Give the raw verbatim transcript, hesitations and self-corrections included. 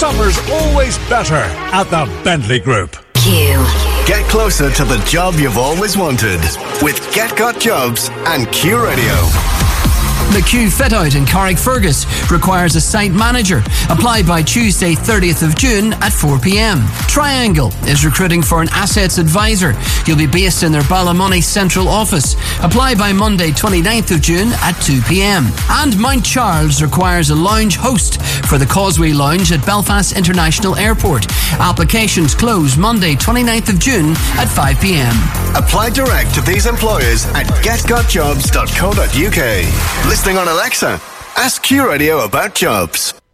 Summer's always better at the Bentley Group. Q. Get closer to the job you've always wanted with Get Got Jobs and Q Radio. The Q Fit Out in Carrickfergus requires a site manager. Apply by Tuesday thirtieth of June at four p.m. Triangle is recruiting for an assets advisor. You'll be based in their Ballymoney central office. Apply by Monday twenty-ninth of June at two p.m. And Mount Charles requires a lounge host for the Causeway Lounge at Belfast International Airport. Applications close Monday twenty-ninth of June at five p.m. Apply direct to these employers at get got jobs dot co dot uk. Listening on Alexa, ask Q Radio about jobs.